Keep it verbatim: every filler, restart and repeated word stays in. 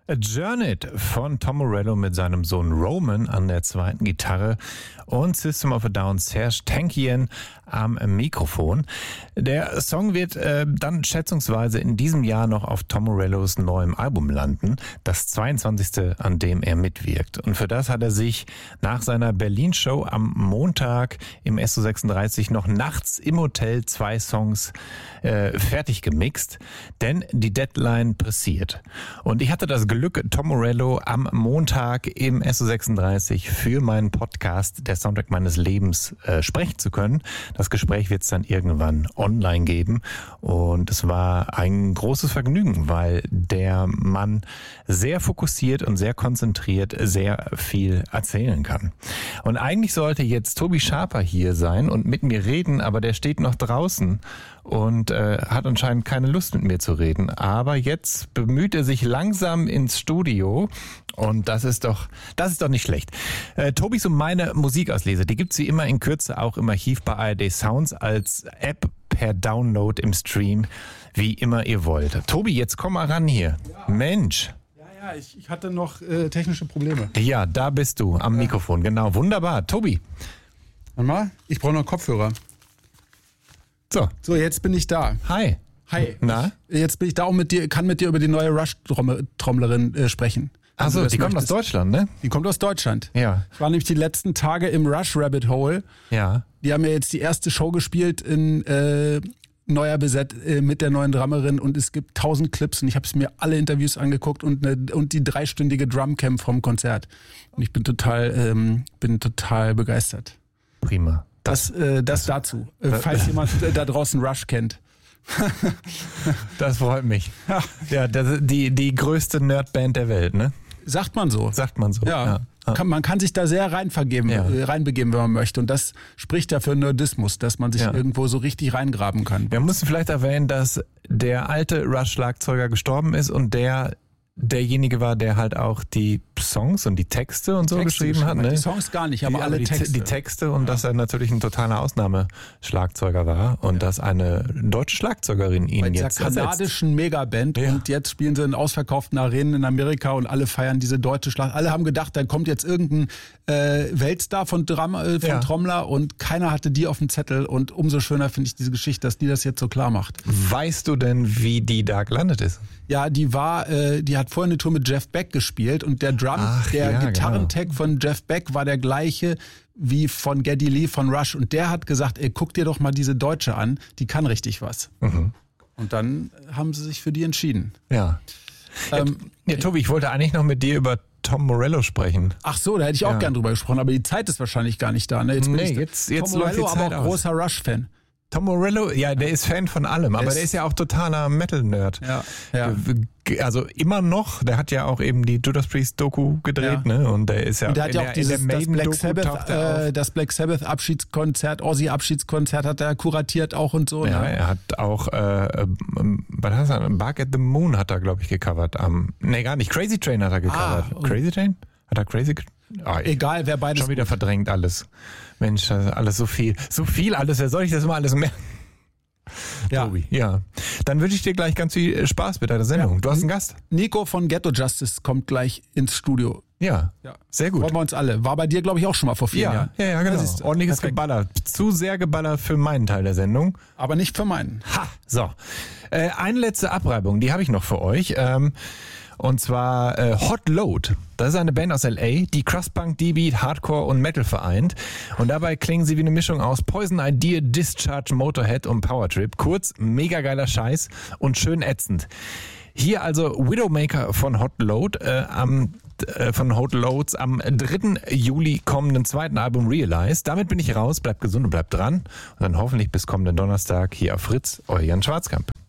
Journeyed von Tom Morello mit seinem Sohn Roman an der zweiten Gitarre und System of a Down Serj Tankian am Mikrofon. Der Song wird äh, dann schätzungsweise in diesem Jahr noch auf Tom Morellos neuem Album landen, das zweiundzwanzigste, an dem er mitwirkt. Und für das hat er sich nach seiner Berlin-Show am Montag im S O sechsunddreißig noch nachts im Hotel zwei Songs äh, fertig gemixt, denn die Deadline pressiert. Und ich hatte das Glück, Tom Morello am Montag im S O sechsunddreißig für meinen Podcast Der Soundtrack meines Lebens äh, sprechen zu können. Das Gespräch wird es dann irgendwann online geben und es war ein großes Vergnügen, weil der Mann sehr fokussiert und sehr konzentriert sehr viel erzählen kann. Und eigentlich sollte jetzt Tobi Schaper hier sein und mit mir reden, aber der steht noch draußen und äh, hat anscheinend keine Lust mit mir zu reden. Aber jetzt bemüht er sich langsam ins Studio und das ist doch, das ist doch nicht schlecht. Äh, Tobis und meine Musikauslese, die gibt's wie immer in Kürze auch im Archiv bei A R D Sounds als App per Download im Stream, wie immer ihr wollt. Tobi, jetzt komm mal ran hier. Ja. Mensch. Ja, ja, ich, ich hatte noch äh, technische Probleme. Ja, da bist du am ja. Mikrofon, genau. Wunderbar. Tobi. Warte mal, ich brauche noch Kopfhörer. So. So, jetzt bin ich da. Hi. Hi. Na? Jetzt bin ich da und mit dir, kann mit dir über die neue Rush-Trommlerin äh, sprechen. Achso, die möchtest. Kommt aus Deutschland, ne? Die kommt aus Deutschland. Ja. Ich war nämlich die letzten Tage im Rush Rabbit Hole. Ja. Die haben ja jetzt die erste Show gespielt in äh, neuer Beset äh, mit der neuen Drummerin und es gibt tausend Clips und ich habe es mir alle Interviews angeguckt und ne, und die dreistündige Drumcamp vom Konzert. Und ich bin total, ähm, bin total begeistert. Prima. Das, das, äh, das, das dazu, äh, falls jemand da draußen Rush kennt. Das freut mich. Ja, das, die, die größte Nerdband der Welt, ne? Sagt man so. Sagt man so. Ja. ja. Kann, man kann sich da sehr reinvergeben, ja. äh, reinbegeben, wenn man möchte. Und das spricht ja für Nerdismus, dass man sich ja. irgendwo so richtig reingraben kann. Wir müssen vielleicht erwähnen, dass der alte Rush-Schlagzeuger gestorben ist und der derjenige war, der halt auch die Songs und die Texte und so Texte geschrieben hat. Ne? Die Songs gar nicht, aber die, alle die, Texte. Die Texte und ja. dass er natürlich ein totaler Ausnahmeschlagzeuger war und ja. dass eine deutsche Schlagzeugerin ihn Bei jetzt dieser kanadischen Megaband ja. und jetzt spielen sie in ausverkauften Arenen in Amerika und alle feiern diese deutsche Schlag. Alle haben gedacht, da kommt jetzt irgendein äh, Weltstar von, Dram äh, von ja. Trommler und keiner hatte die auf dem Zettel und umso schöner finde ich diese Geschichte, dass die das jetzt so klar macht. Weißt du denn, wie die da gelandet ist? Ja, die war, äh, die hat vorher eine Tour mit Jeff Beck gespielt und der Drum, Ach, der ja, Gitarrentag genau. von Jeff Beck war der gleiche wie von Geddy Lee von Rush und der hat gesagt, ey, guck dir doch mal diese Deutsche an, die kann richtig was. Mhm. Und dann haben sie sich für die entschieden. Ja. Ähm, ja, ja, Tobi, ich wollte eigentlich noch mit dir über Tom Morello sprechen. Ach so, da hätte ich auch ja. gern drüber gesprochen, aber die Zeit ist wahrscheinlich gar nicht da. Ne? Jetzt bin nee, ich jetzt, jetzt Tom Morello, läuft die Zeit aber auch aus. großer Rush-Fan. Tom Morello, ja, der ist Fan von allem, aber der ist ja auch totaler Metal-Nerd. Ja, ja. Also immer noch, der hat ja auch eben die Judas Priest Doku gedreht, ja. ne? Und der ist ja, und der hat ja auch der, dieses, das Black Sabbath, äh, das Black Sabbath Abschiedskonzert, Ozzy Abschiedskonzert hat er kuratiert auch und so. Ja, ne? er hat auch, äh, was heißt er? Bark at the Moon hat er, glaube ich, gecovert. Um, nee, gar nicht. Crazy Train hat er gecovert. Ah, Crazy Train? Hat er Crazy oh, Egal, wer beides. Schon wieder gut. Verdrängt alles. Mensch, alles so viel. So viel alles, wer soll ich das immer alles merken? Ja. Tobi, ja. Dann wünsche ich dir gleich ganz viel Spaß mit deiner Sendung. Ja. Du hast einen Gast. Nico von Ghetto Justice kommt gleich ins Studio. Ja, ja. Sehr gut. Freuen wir uns alle. War bei dir, glaube ich, auch schon mal vor vier ja. Jahren. Ja, ja, genau. Ordentliches Perfekt. Geballer. Zu sehr geballert für meinen Teil der Sendung. Aber nicht für meinen. Ha, so. Äh, eine letzte Abreibung, die habe ich noch für euch. Ähm, Und zwar äh, Hot Load. Das ist eine Band aus L A, die Crustpunk, D-Beat, Hardcore und Metal vereint. Und dabei klingen sie wie eine Mischung aus Poison Idea, Discharge, Motorhead und Powertrip. Kurz, mega geiler Scheiß und schön ätzend. Hier also Widowmaker von Hot Load, äh, am, äh, von Hot Loads am dritten Juli kommenden zweiten Album Realize. Damit bin ich raus, bleibt gesund und bleibt dran. Und dann hoffentlich bis kommenden Donnerstag hier auf Fritz, euer Jan Schwarzkamp.